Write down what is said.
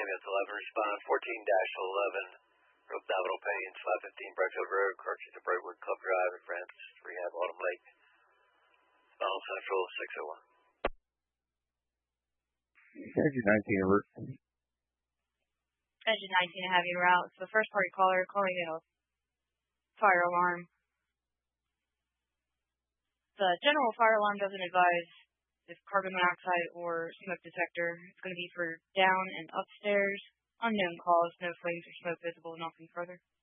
ambulance 11, respond 14-11, abdominal pains, 515 Brightfield Road, Cartridge to Brightwood Club Drive at Francis Rehab, Autumn Lake, Spinal Central 601. Engine 19 alert. Engine 19 to have you route. So the first party caller calling in a fire alarm. The general fire alarm doesn't advise if carbon monoxide or smoke detector. It's going to be for down and upstairs. Unknown cause, no flames or smoke visible, nothing further.